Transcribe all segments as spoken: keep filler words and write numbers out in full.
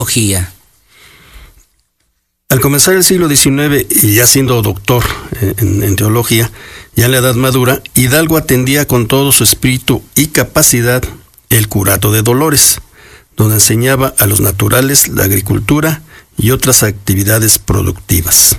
Ojía. Al comenzar el siglo diecinueve, y ya siendo doctor en, en teología, ya en la edad madura, Hidalgo atendía con todo su espíritu y capacidad el curato de dolores, donde enseñaba a los naturales la agricultura y otras actividades productivas.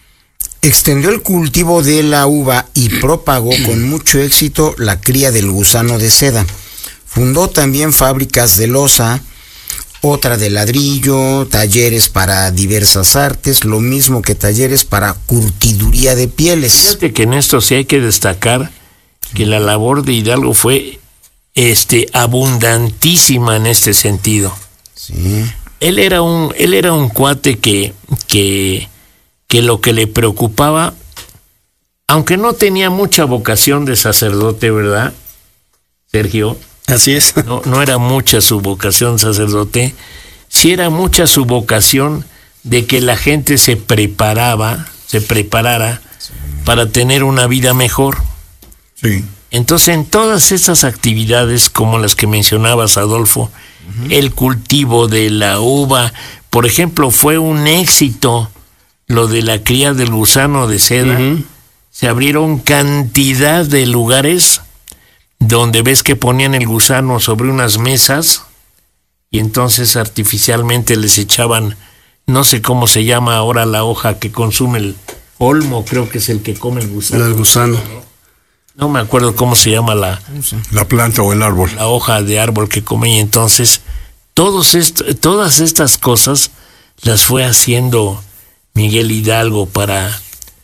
Extendió el cultivo de la uva y propagó con mucho éxito la cría del gusano de seda. Fundó también fábricas de loza, otra de ladrillo, talleres para diversas artes, lo mismo que talleres para curtiduría de pieles. Fíjate que en esto sí hay que destacar que la labor de Hidalgo fue este abundantísima en este sentido. Sí. Él era un él era un cuate que que que lo que le preocupaba, aunque no tenía mucha vocación de sacerdote, ¿verdad, Sergio? Así es. No, no era mucha su vocación de sacerdote, sí era mucha su vocación de que la gente se preparaba, se preparara sí. para tener una vida mejor. Sí. Entonces, en todas estas actividades, como las que mencionabas, Adolfo, uh-huh. el cultivo de la uva, por ejemplo, fue un éxito lo de la cría del gusano de seda. Uh-huh. Se abrieron cantidad de lugares donde ves que ponían el gusano sobre unas mesas y entonces artificialmente les echaban, no sé cómo se llama ahora la hoja que consume el olmo, creo que es el que come el gusano. El gusano. No me acuerdo cómo se llama la... La planta o el árbol. La hoja de árbol que come, y entonces todos est- todas estas cosas las fue haciendo Miguel Hidalgo para,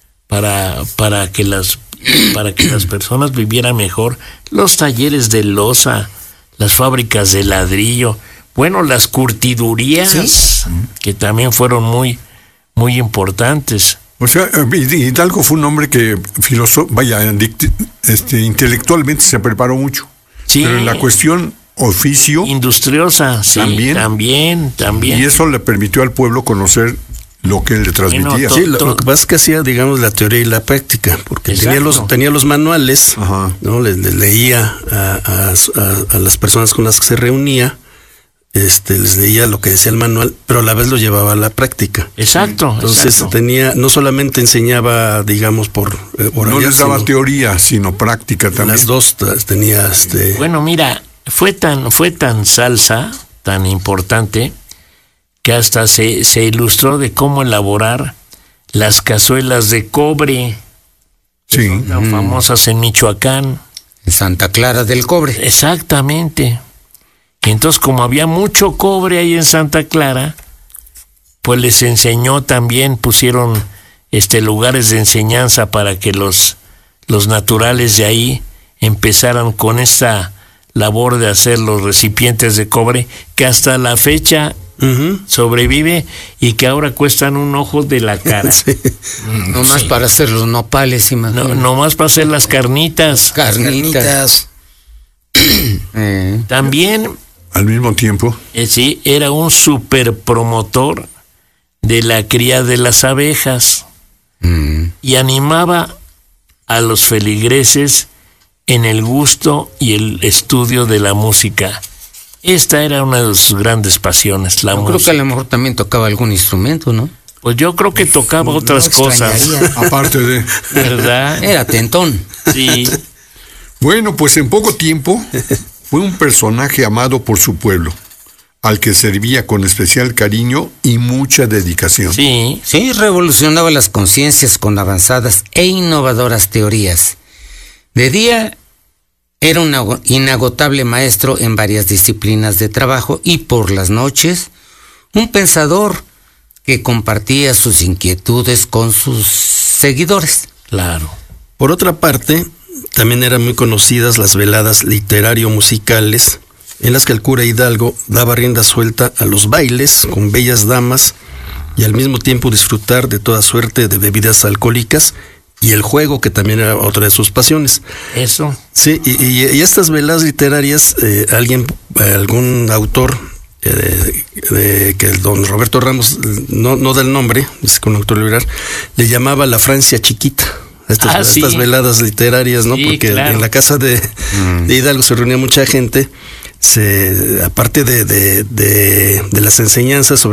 para, para que las... para que las personas vivieran mejor, los talleres de loza, las fábricas de ladrillo, bueno, las curtidurías, ¿sí? que también fueron muy, muy importantes. O sea, Hidalgo fue un hombre que filosofó, vaya, este, intelectualmente se preparó mucho. Sí. Pero en la cuestión oficio... Industriosa, sí, también, también, también. Y eso le permitió al pueblo conocer lo que él le transmitía. Sí, lo, lo que pasa es que hacía, digamos, la teoría y la práctica, porque tenía los, tenía los manuales, Ajá. ¿no? Le, le leía a, a, a, a las personas con las que se reunía, este, les leía lo que decía el manual, pero a la vez lo llevaba a la práctica. Exacto. Entonces exacto. tenía, no solamente enseñaba, digamos, por eh, oralidad, no les daba sino, teoría, sino práctica también. Las dos tenía, este. Bueno, mira, fue tan, fue tan salsa, tan importante, que hasta se, se ilustró de cómo elaborar las cazuelas de cobre, que sí. son tan mm. famosas en Michoacán. En Santa Clara del Cobre. Exactamente. Y entonces, como había mucho cobre ahí en Santa Clara, pues les enseñó también, pusieron este lugares de enseñanza para que los, los naturales de ahí empezaran con esta labor de hacer los recipientes de cobre, que hasta la fecha Uh-huh. sobrevive y que ahora cuestan un ojo de la cara. Sí. Nomás sí. para hacer los nopales, imagínate. No, nomás para hacer las carnitas. Carnitas. eh. También. Al mismo tiempo. Eh, sí, era un super promotor de la cría de las abejas mm. y animaba a los feligreses en el gusto y el estudio de la música. Esta era una de sus grandes pasiones, la yo música. Creo que a lo mejor también tocaba algún instrumento, ¿no? Pues yo creo que tocaba no, otras no cosas. Aparte de... ¿Verdad? Era tentón. Sí. Bueno, pues en poco tiempo fue un personaje amado por su pueblo, al que servía con especial cariño y mucha dedicación. Sí. Sí, revolucionaba las conciencias con avanzadas e innovadoras teorías. De día... Era un inagotable maestro en varias disciplinas de trabajo y por las noches, un pensador que compartía sus inquietudes con sus seguidores. Claro. Por otra parte, también eran muy conocidas las veladas literario-musicales, en las que el cura Hidalgo daba rienda suelta a los bailes con bellas damas y al mismo tiempo disfrutar de toda suerte de bebidas alcohólicas y el juego, que también era otra de sus pasiones. Eso. Sí, y, y, y estas veladas literarias, eh, alguien, algún autor, eh, de, que el don Roberto Ramos, no, no da el nombre, es un autor liberal, le llamaba la Francia chiquita. Estas, ah, sí. estas veladas literarias, ¿no? Sí, porque claro. en la casa de, mm. de Hidalgo se reunía mucha gente, se, aparte de, de, de, de las enseñanzas sobre